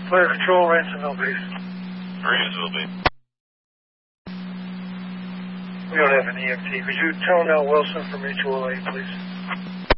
Player Control, Ransomville Base. Ransomville Base. We don't have an EMT. Could you tone out Wilson from HOA, please?